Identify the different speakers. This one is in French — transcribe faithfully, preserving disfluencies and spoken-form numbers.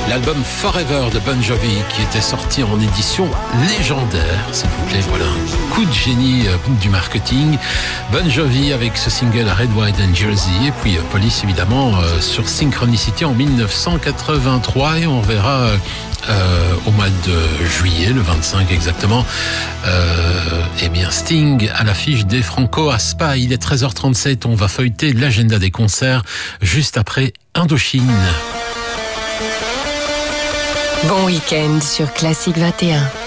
Speaker 1: L'album Forever de Bon Jovi qui était sorti en édition légendaire, s'il vous plaît, voilà un coup de génie du marketing. Bon Jovi avec ce single Red, White and Jersey, et puis Police évidemment sur Synchronicity en mille neuf cent quatre-vingt-trois, et on verra euh, au mois de juillet, le vingt-cinq exactement, euh, eh bien Sting à l'affiche des Franco à Spa. Il est treize heures trente-sept, on va feuilleter l'agenda des concerts juste après Indochine.
Speaker 2: Bon week-end sur Classique vingt et un.